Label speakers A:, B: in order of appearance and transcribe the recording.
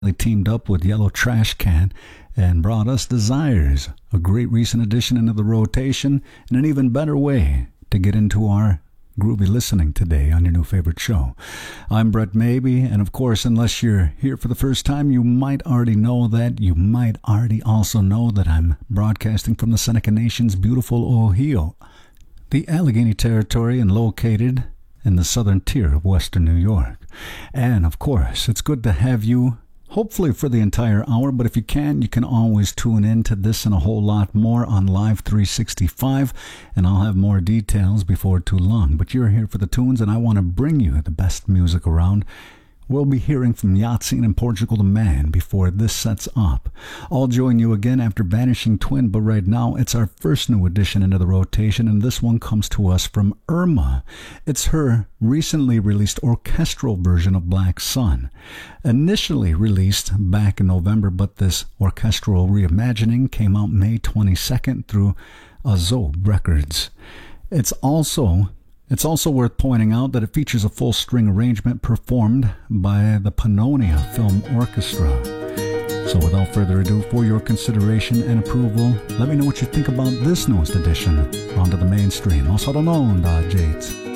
A: They teamed up with Yellow Trash Can and brought us Desires, a great recent addition into the rotation, and an even better way to get into our groovy listening today on your new favorite show. I'm Brett Maybe, and of course, unless you're here for the first time, you might already know that. You might already also know that I'm broadcasting from the Seneca Nation's beautiful Ohio, the Allegheny Territory, and located in the southern tier of western New York. And of course, it's good to have you, hopefully for the entire hour, but if you can always tune in to this and a whole lot more on Live 365, and I'll have more details before too long. But you're here for the tunes, and I want to bring you the best music around. We'll be hearing from Yatsine and Portugal the Man before this sets up. I'll join you again after Vanishing Twin, but right now it's our first new addition into the rotation, and this one comes to us from Irma. It's her recently released orchestral version of Black Sun. Initially released back in November, but this orchestral reimagining came out May 22nd through Azob Records. It's also worth pointing out that it features a full string arrangement performed by the Pannonia Film Orchestra. So without further ado, for your consideration and approval, let me know what you think about this newest addition onto the mainstream. Also known as Jades.